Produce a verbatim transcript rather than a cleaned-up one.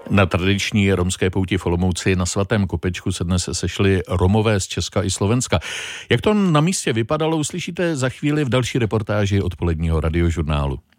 Na tradiční romské pouti v Olomouci na Svatém Kopečku se dnes sešli Romové z Česka i Slovenska. Jak to na místě vypadalo, uslyšíte za chvíli v další reportáži odpoledního radiožurnálu.